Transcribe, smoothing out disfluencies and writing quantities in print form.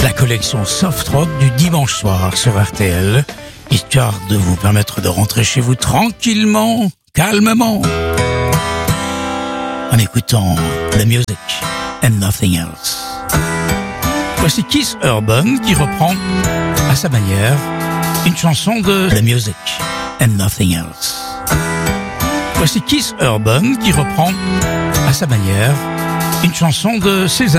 La collection Soft Rock du dimanche soir sur RTL, histoire de vous permettre de rentrer chez vous tranquillement, calmement, en écoutant The Music and Nothing Else. Voici Keith Urban qui reprend à sa manière une chanson de The Music and Nothing Else. Voici Keith Urban qui reprend à sa manière une chanson de ses